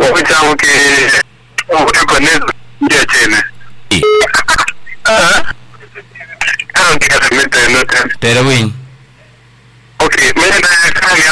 Wacha ukiponeza ndio tena. Don't get a minute. Pero win. Okay, mimi na